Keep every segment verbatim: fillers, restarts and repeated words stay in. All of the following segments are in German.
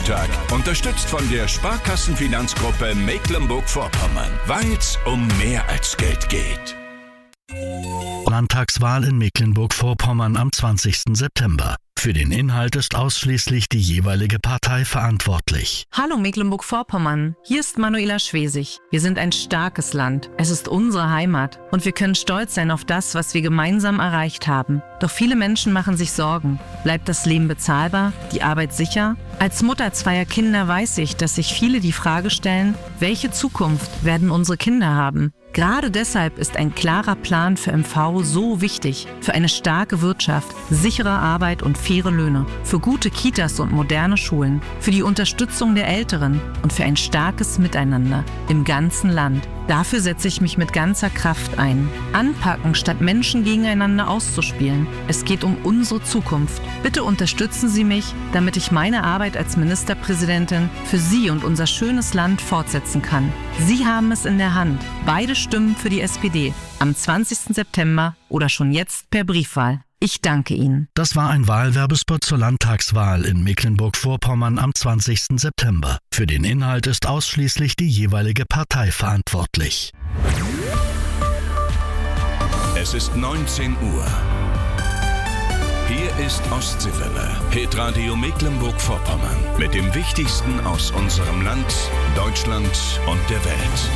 Montag, unterstützt von der Sparkassenfinanzgruppe Mecklenburg-Vorpommern, weil es um mehr als Geld geht. Landtagswahl in Mecklenburg-Vorpommern am zwanzigsten September. Für den Inhalt ist ausschließlich die jeweilige Partei verantwortlich. Hallo Mecklenburg-Vorpommern, hier ist Manuela Schwesig. Wir sind ein starkes Land. Es ist unsere Heimat und wir können stolz sein auf das, was wir gemeinsam erreicht haben. Doch viele Menschen machen sich Sorgen. Bleibt das Leben bezahlbar? Die Arbeit sicher? Als Mutter zweier Kinder weiß ich, dass sich viele die Frage stellen, welche Zukunft werden unsere Kinder haben? Gerade deshalb ist ein klarer Plan für M V so wichtig. Für eine starke Wirtschaft, sichere Arbeit und faire Löhne. Für gute Kitas und moderne Schulen. Für die Unterstützung der Älteren und für ein starkes Miteinander im ganzen Land. Dafür setze ich mich mit ganzer Kraft ein. Anpacken, statt Menschen gegeneinander auszuspielen. Es geht um unsere Zukunft. Bitte unterstützen Sie mich, damit ich meine Arbeit als Ministerpräsidentin für Sie und unser schönes Land fortsetzen kann. Sie haben es in der Hand. Beide Stimmen für die S P D am zwanzigsten September oder schon jetzt per Briefwahl. Ich danke Ihnen. Das war ein Wahlwerbespot zur Landtagswahl in Mecklenburg-Vorpommern am zwanzigsten September. Für den Inhalt ist ausschließlich die jeweilige Partei verantwortlich. Es ist neunzehn Uhr. Hier ist Ostseewelle, Hitradio Mecklenburg-Vorpommern mit dem Wichtigsten aus unserem Land, Deutschland und der Welt.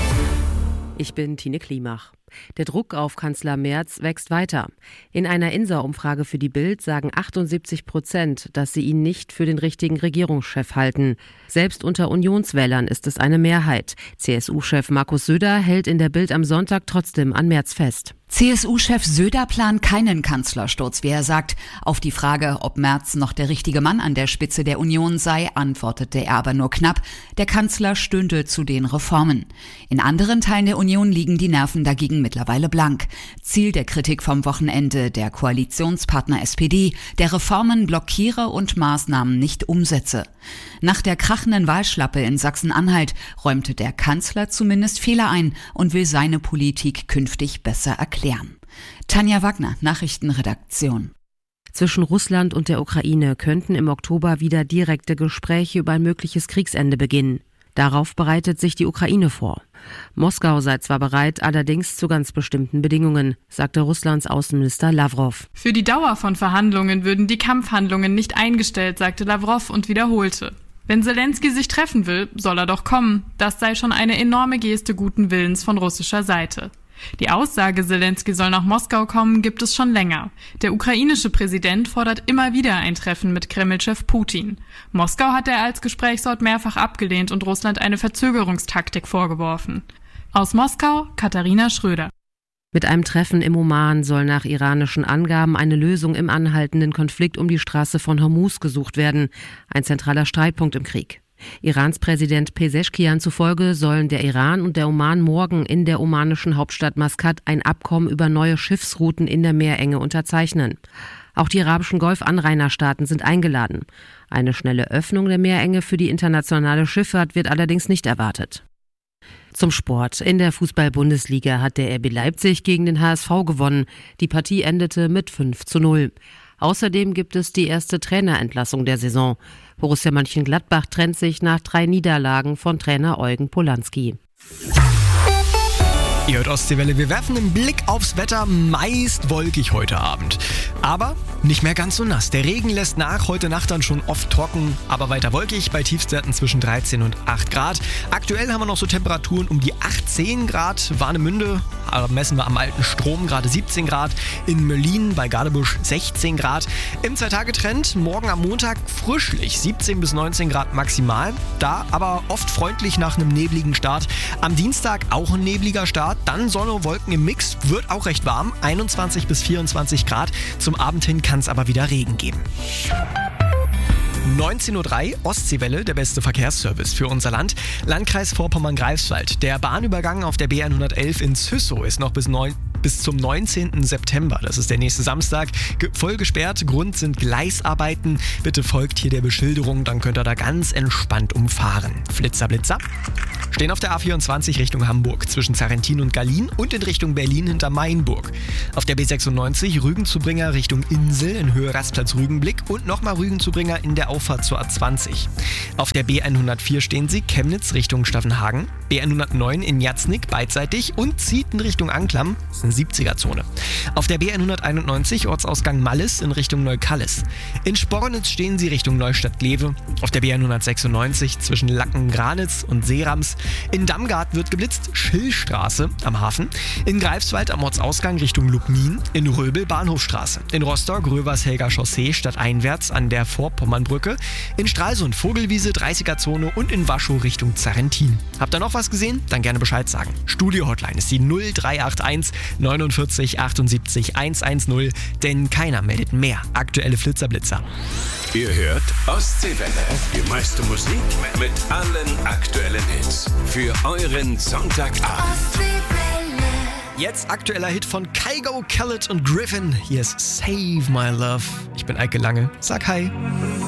Ich bin Tine Klimach. Der Druck auf Kanzler Merz wächst weiter. In einer I N S A-Umfrage für die Bild sagen achtundsiebzig Prozent, dass sie ihn nicht für den richtigen Regierungschef halten. Selbst unter Unionswählern ist es eine Mehrheit. C S U-Chef Markus Söder hält in der Bild am Sonntag trotzdem an Merz fest. C S U-Chef Söder plant keinen Kanzlersturz, wie er sagt. Auf die Frage, ob Merz noch der richtige Mann an der Spitze der Union sei, antwortete er aber nur knapp. Der Kanzler stünde zu den Reformen. In anderen Teilen der Union liegen die Nerven dagegen mittlerweile blank. Ziel der Kritik vom Wochenende, der Koalitionspartner S P D, der Reformen blockiere und Maßnahmen nicht umsetze. Nach der krachenden Wahlschlappe in Sachsen-Anhalt räumte der Kanzler zumindest Fehler ein und will seine Politik künftig besser erklären. Tanja Wagner, Nachrichtenredaktion. Zwischen Russland und der Ukraine könnten im Oktober wieder direkte Gespräche über ein mögliches Kriegsende beginnen. Darauf bereitet sich die Ukraine vor. Moskau sei zwar bereit, allerdings zu ganz bestimmten Bedingungen, sagte Russlands Außenminister Lavrov. Für die Dauer von Verhandlungen würden die Kampfhandlungen nicht eingestellt, sagte Lavrov und wiederholte. Wenn Selenskyj sich treffen will, soll er doch kommen. Das sei schon eine enorme Geste guten Willens von russischer Seite. Die Aussage, Selenskyj soll nach Moskau kommen, gibt es schon länger. Der ukrainische Präsident fordert immer wieder ein Treffen mit Kreml-Chef Putin. Moskau hat er als Gesprächsort mehrfach abgelehnt und Russland eine Verzögerungstaktik vorgeworfen. Aus Moskau, Katharina Schröder. Mit einem Treffen im Oman soll nach iranischen Angaben eine Lösung im anhaltenden Konflikt um die Straße von Hormuz gesucht werden, ein zentraler Streitpunkt im Krieg. Irans Präsident Pezeshkian zufolge sollen der Iran und der Oman morgen in der omanischen Hauptstadt Maskat ein Abkommen über neue Schiffsrouten in der Meerenge unterzeichnen. Auch die arabischen Golfanrainerstaaten sind eingeladen. Eine schnelle Öffnung der Meerenge für die internationale Schifffahrt wird allerdings nicht erwartet. Zum Sport. In der Fußball-Bundesliga hat der R B Leipzig gegen den H S V gewonnen. Die Partie endete mit fünf zu null. Außerdem gibt es die erste Trainerentlassung der Saison. Borussia Mönchengladbach trennt sich nach drei Niederlagen von Trainer Eugen Polanski. Ihr hört Ostseewelle, wir werfen einen Blick aufs Wetter, meist wolkig heute Abend. Aber nicht mehr ganz so nass. Der Regen lässt nach, heute Nacht dann schon oft trocken, aber weiter wolkig, bei Tiefstwerten zwischen dreizehn und acht Grad. Aktuell haben wir noch so Temperaturen um die achtzehn Grad. Warnemünde messen wir am alten Strom gerade siebzehn Grad. In Möllin bei Gadebusch sechzehn Grad. Im Zwei-Tage-Trend morgen am Montag frischlich, siebzehn bis neunzehn Grad maximal. Da aber oft freundlich nach einem nebligen Start. Am Dienstag auch ein nebliger Start. Dann Sonne und Wolken im Mix, wird auch recht warm, einundzwanzig bis vierundzwanzig Grad. Zum Abend hin kann es aber wieder Regen geben. neunzehn Uhr drei, Ostseewelle, der beste Verkehrsservice für unser Land. Landkreis Vorpommern-Greifswald. Der Bahnübergang auf der B hundertelf in Züssow ist noch bis neun bis zum neunzehnten September. Das ist der nächste Samstag. Ge- voll gesperrt. Grund sind Gleisarbeiten. Bitte folgt hier der Beschilderung, dann könnt ihr da ganz entspannt umfahren. Flitzer, Blitzer. Stehen auf der A vierundzwanzig Richtung Hamburg, zwischen Zarrentin und Gallien und in Richtung Berlin hinter Mainburg. Auf der B sechsundneunzig Rügenzubringer Richtung Insel in Höhe Rastplatz Rügenblick und nochmal Rügenzubringer in der Auffahrt zur A zwanzig. Auf der B hundertvier stehen sie Chemnitz Richtung Staffenhagen, B hundertneun in Jatznik beidseitig und Zieten Richtung Anklam, das ist eine siebziger-Zone. Auf der B hunderteinundneunzig Ortsausgang Mallis in Richtung Neukallis. In Spornitz stehen sie Richtung Neustadt-Glewe. Auf der B hundertsechsundneunzig zwischen Lacken-Granitz und Seerams. In Damgard wird geblitzt, Schillstraße am Hafen. In Greifswald am Ortsausgang Richtung Lubmin. In Röbel Bahnhofstraße. In Rostock Rövershelger Chaussee stadteinwärts an der Vorpommernbrücke. In Stralsund Vogelwiese dreißiger-Zone und in Waschow Richtung Zarrentin. Habt ihr noch was gesehen? Dann gerne Bescheid sagen. Studio-Hotline ist die null drei acht eins neunundvierzig achtundsiebzig hundertzehn, denn keiner meldet mehr aktuelle Flitzerblitzer. Ihr hört Ostseewelle. Die meiste Musik mit allen aktuellen Hits. Für euren Sonntagabend. Jetzt aktueller Hit von Kygo, Khaled und Griffin. Hier ist Save My Love. Ich bin Eike Lange. Sag hi.